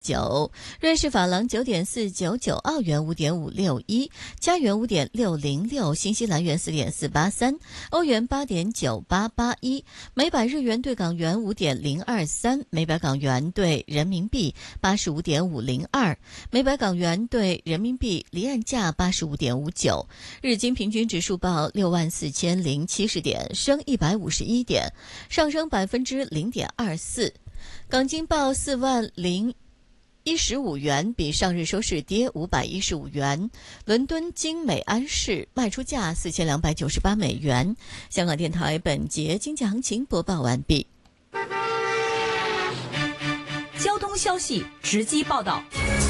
瑞士法郎9.499，澳元5.561，加元5.606，新西兰元4.483，欧元8.9881，每百日元对港元5.023，每百港元对人民币85.502，每百港元对人民币离岸价85.59。日经平均指数报64,070点，升151点，上升0.24%。港金报40015元，比上日收市跌515元。伦敦金每安士卖出价4298美元。香港电台本节经济行情播报完毕。 交通消息直击报道。